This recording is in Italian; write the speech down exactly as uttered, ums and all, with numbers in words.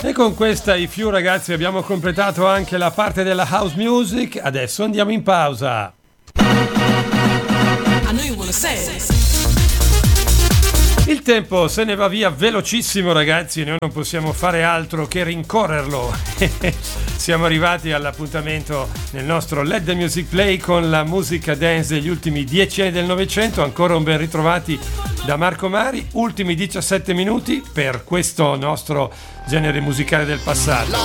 E con questa I Few, ragazzi, abbiamo completato anche la parte della house music. Adesso andiamo in pausa. Il tempo se ne va via velocissimo, ragazzi, e noi non possiamo fare altro che rincorrerlo. Siamo arrivati all'appuntamento nel nostro Let the Music Play con la musica dance degli ultimi dieci anni del Novecento. Ancora un ben ritrovati da Marco Mari. Ultimi diciassette minuti per questo nostro genere musicale del passato.